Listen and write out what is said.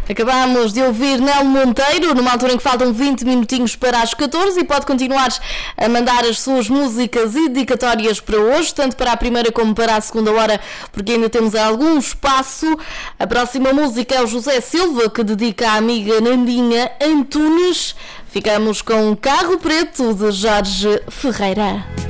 Acabamos de ouvir Nelo Monteiro, numa altura em que faltam 20 minutinhos para as 14, e pode continuar a mandar as suas músicas e dedicatórias para hoje, tanto para a primeira como para a segunda hora, porque ainda temos algum espaço. A próxima música é o José Silva, que dedica à amiga Nandinha Antunes. Ficamos com Carro Preto, de Jorge Ferreira.